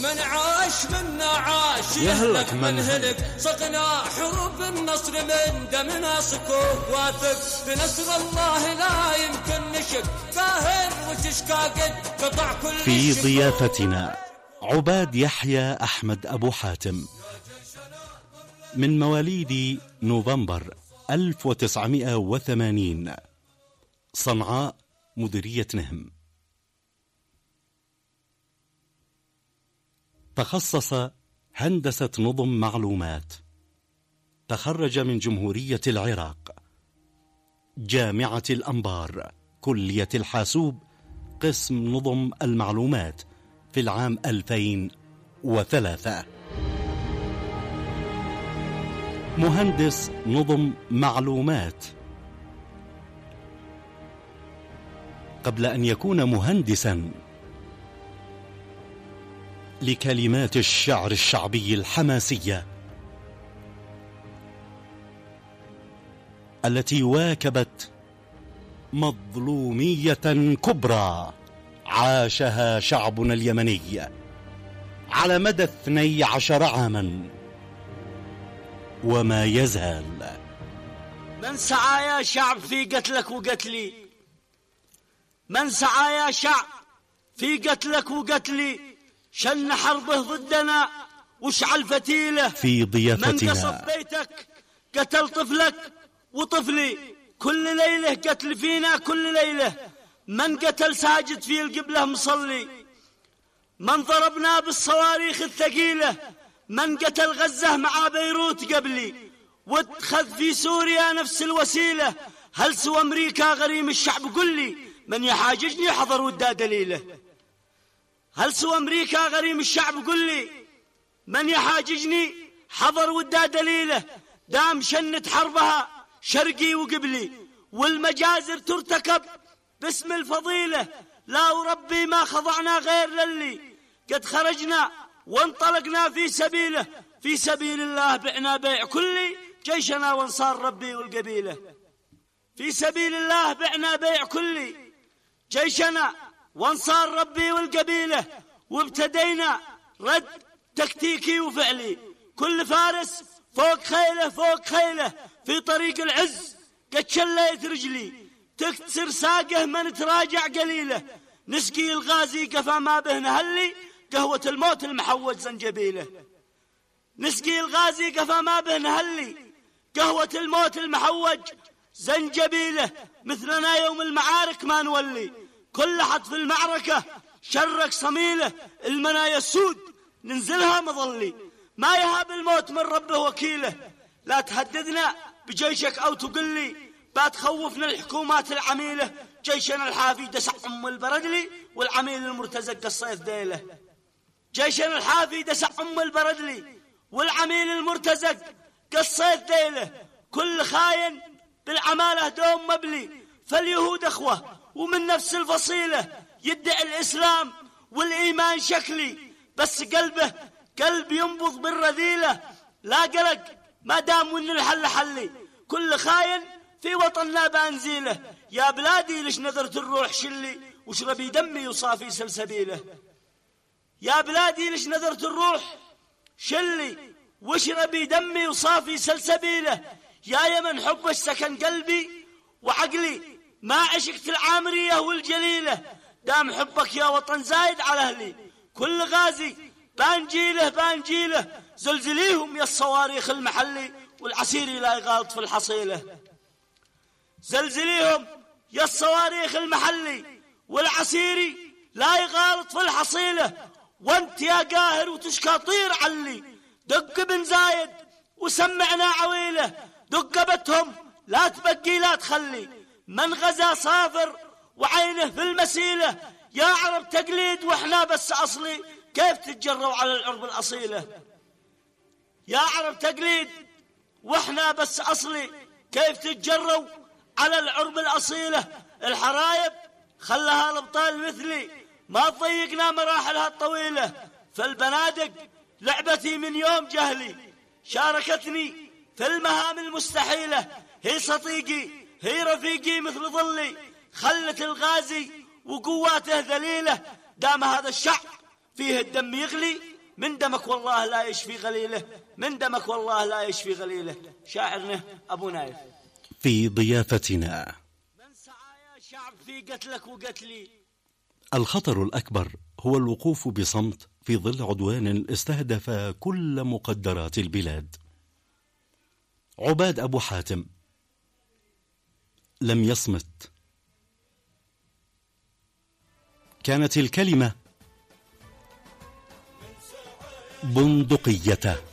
من عاش منا عاش يهلك من هلك، صقنا حروب النصر من دمنا صكوك، واثق بنصر الله لا يمكن نشك، قاهر وتشكاقد قطع كل في ضيافتنا عباد يحيى أحمد أبو حاتم، من مواليد نوفمبر 1980، صنعاء، مديرية نهم. تخصص هندسة نظم معلومات، تخرج من جمهورية العراق، جامعة الأنبار، كلية الحاسوب، قسم نظم المعلومات في العام 2003. مهندس نظم معلومات. قبل أن يكون مهندسا لكلمات الشعر الشعبي الحماسية التي واكبت مظلومية كبرى عاشها شعبنا اليمني على مدى 12 عاما وما يزال. من سعى يا شعب في قتلك وقتلي، من سعى يا شعب في قتلك وقتلي، شن حربه ضدنا وشعل فتيله. في ضيافتنا من قصف بيتك قتل طفلك وطفلي، كل ليلة قتل فينا كل ليلة. من قتل ساجد في القبلة مصلي، من ضربنا بالصواريخ الثقيلة، من قتل غزة مع بيروت قبلي، واتخذ في سوريا نفس الوسيلة. هل سوى أمريكا غريم الشعب؟ قل لي من يحاججني حضر ودا دليله. هل سوى أمريكا غريم الشعب؟ قل لي من يحاججني حضر ودا دليله. دام شنت حربها شرقي وقبلي، والمجازر ترتكب باسم الفضيلة. لا وربي ما خضعنا غير للي قد خرجنا وانطلقنا في سبيله. في سبيل الله بعنا بيع كلي، جيشنا وانصار ربي والقبيلة. في سبيل الله بعنا بيع كلي، جيشنا وانصار ربي والقبيلة. وابتدينا رد تكتيكي وفعلي، كل فارس فوق خيله فوق خيله. في طريق العز قد شليت رجلي، تكسر ساقه من تراجع قليله. نسقي الغازي قفا ما به نهلي، قهوة الموت المحوج زنجبيله. نسقي الغازي قفا ما به نهلي، قهوة الموت المحوج زنجبيله. مثلنا يوم المعارك ما نولي، كل حد في المعركة شرك صميله. المنايا السود ننزلها مظلي، ما يهاب الموت من ربه وكيله. لا تهددنا بجيشك أو تقلي، بتخوفنا الحكومات العميلة. جيشنا الحافي دسع أم البردلي، والعميل المرتزق الصيف ديله. جيشنا الحافي دسع أم البردلي، والعميل المرتزق الصيف ديله. كل خاين بالعمالة دوم مبلي، فاليهود أخوة ومن نفس الفصيلة. يدعي الإسلام والإيمان شكلي، بس قلبه قلب ينبض بالرذيلة. لا قلق ما دام وإن الحل حلي، كل خاين في وطننا بانزيله. يا بلادي ليش نذرت الروح شلي، واشربي دمي وصافي سلسبيله. يا بلادي ليش نذرت الروح شلي، واشربي دمي وصافي سلسبيله. يا يمن حبك سكن قلبي وعقلي، ما عشقت العامرية والجليلة. دام حبك يا وطن زايد على أهلي، كل غازي بانجيله بانجيله. زلزليهم يا الصواريخ المحلي، والعسيري لا يغالط في الحصيلة. زلزليهم يا الصواريخ المحلي، والعسيري لا يغالط في الحصيلة. وانت يا قاهر وتشكى طير علي، دق بن زايد وسمعنا عويله. دقبتهم لا تبقي لا تخلي، من غزا صافر وعينه في المسيلة. يا عرب تقليد واحنا بس أصلي، كيف تتجروا على العرب الأصيلة؟ يا عرب تقليد واحنا بس أصلي، كيف تتجروا على العرب الأصيلة؟ الحرايب خلها الأبطال مثلي، ما ضيقنا مراحلها الطويلة. فالبنادق لعبتي من يوم جهلي، شاركتني في المهام المستحيلة. هي صديقي هي رفيقي مثل ظلي، خلت الغازي وقواته ذليلة. دام هذا الشعب فيه الدم يغلي، من دمك والله لا يشفي غليله، من دمك والله لا يشفي غليله. شاعرنا أبو نايف. في ضيافتنا من سعى يا شعب في قتلك وقتلي. الخطر الأكبر هو الوقوف بصمت في ظل عدوان استهدف كل مقدرات البلاد. عباد أبو حاتم لم يصمت. كانت الكلمة بندقيته.